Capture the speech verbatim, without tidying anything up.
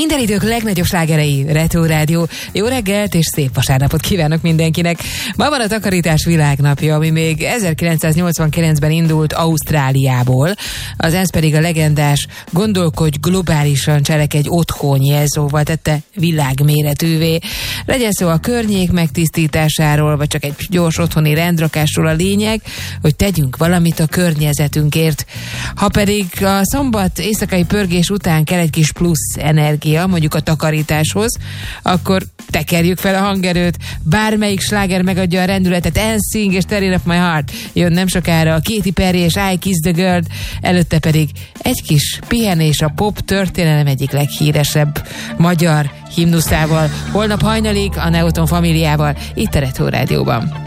Minden idők legnagyobb slágerei, Retro Rádió. Jó reggelt és szép vasárnapot kívánok mindenkinek. Ma van a takarítás világnapja, ami még ezerkilencszáznyolcvankilencben indult Ausztráliából. Az ENSZ pedig a legendás gondolkodj globálisan, cselekedj otthon jelszóval tette világméretűvé. Legyen szó a környék megtisztításáról, vagy csak egy gyors otthoni rendrakásról, a lényeg, hogy tegyünk valamit a környezetünkért. Ha pedig a szombat éjszakai pörgés után kell egy kis plusz energia, mondjuk a takarításhoz, akkor tekerjük fel a hangerőt, bármelyik sláger megadja a rendületet, en sing és Tearing Up My Heart jön nem sokára, a Katy Perry és I Kiss the Girl, előtte pedig egy kis pihenés a pop történelem egyik leghíresebb magyar himnuszával, holnap hajnalig a Neuton Familiával, itt a Retro Rádióban.